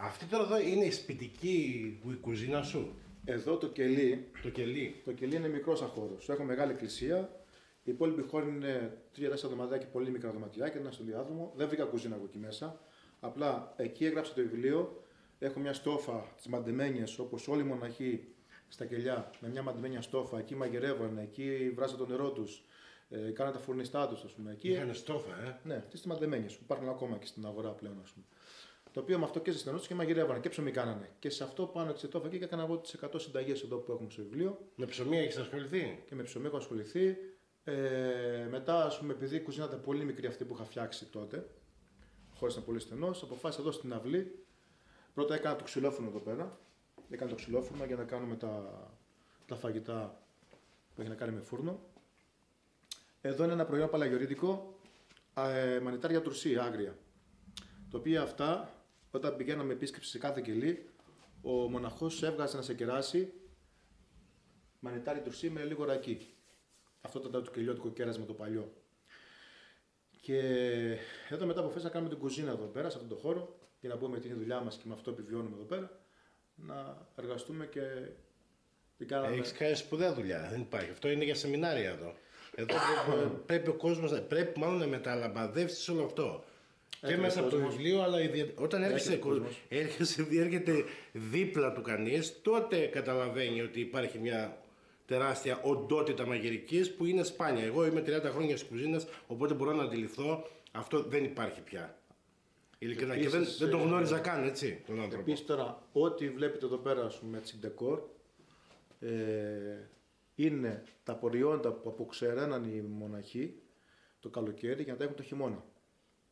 Αυτή τώρα εδώ είναι η σπιτική η κουζίνα σου. Εδώ το κελί. Το κελί Είναι μικρό σαν χώρο. Έχω μεγάλη εκκλησία. Οι υπόλοιποι χώροι είναι 3-4 δωματάκια, πολύ μικρά δωματιάκια, ένα στο διάδρομο. Δεν βρήκα κουζίνα εγώ εκεί μέσα. Απλά εκεί έγραψα το βιβλίο. Έχω μια στόφα, τι μαντεμένιες, όπως όλοι οι μοναχοί στα κελιά, με μια μαντεμένια στόφα. Εκεί μαγειρεύανε, εκεί βράζανε το νερό του, κάνανε τα φουρνιστά του, α πούμε. Εκεί. Είχαν στόφα, Ναι, τι μαντεμένιες που υπάρχουν ακόμα και στην αγορά πλέον, α πούμε. Το οποίο με αυτό και ζεσθενόντουσαν και μαγειρεύανε και ψωμί κάνανε. Και σε αυτό πάνω τη στόφα εκεί και έκανα εγώ τις 100 συνταγές εδώ που έχουμε στο βιβλίο. Με ψωμί έχεις ασχοληθεί? Και με ψωμί έχω ασχοληθεί. Μετά, ας πούμε, επειδή η κουζίνα ήταν πολύ μικρή αυτή που είχα φτιάξει τότε, χωρίς να πολύ στενός, αποφάσισα εδώ στην αυλή. Πρώτα έκανα το ξυλόφουρνο εδώ πέρα. Έκανα το ξυλόφουρνο για να κάνουμε τα φαγητά που έχει να κάνει με φούρνο. Εδώ είναι ένα προϊόν παλαιογιορείτικο, μανιτάρια τουρσί, άγρια. Το οποίο αυτά, όταν πηγαίναμε επίσκεψη σε κάθε κελί, ο μοναχός έβγαζε να σε κεράσει μανιτάρι τουρσί με λίγο ρακί. Αυτό ήταν το κελιώτικο κέρασμα το παλιό. Και εδώ μετά αποφάσισα να κάνουμε την κουζίνα εδώ πέρα, σε αυτόν τον χώρο, για να πούμε την δουλειά μας και με αυτό επιβιώνουμε εδώ πέρα, να εργαστούμε και την κάναμε. Έχεις κάνει σπουδαία δουλειά, δεν υπάρχει. Αυτό είναι για σεμινάρια εδώ. Εδώ πρέπει ο κόσμος, πρέπει μάλλον να μεταλαμπαδεύσει όλο αυτό. Και μέσα από το βιβλίο, αλλά όταν έρχεται δίπλα του κανείς, τότε καταλαβαίνει ότι υπάρχει μια τεράστια οντότητα μαγειρικής που είναι σπάνια. Εγώ είμαι 30 χρόνια στις κουζίνες, οπότε μπορώ να αντιληφθώ, αυτό δεν υπάρχει πια. Ειλικρινά, και δεν το γνώριζα καν, έτσι, τον άνθρωπο. Επίσης τώρα, ό,τι βλέπετε εδώ πέρα, ας πούμε, έτσι, ντεκόρ, είναι τα προϊόντα που αποξεραίναν οι μοναχοί το καλοκαίρι για να τα έχουν το χειμώνα.